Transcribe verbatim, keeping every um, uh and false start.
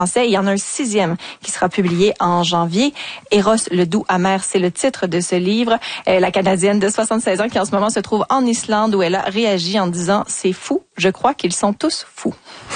français. Il y en a un sixième qui sera publié en janvier. Eros, le doux amer, c'est le titre de ce livre. Euh, la Canadienne de soixante-seize ans qui en ce moment se trouve en Islande où elle a réagi en disant « C'est fou, je crois qu'ils sont tous fous ».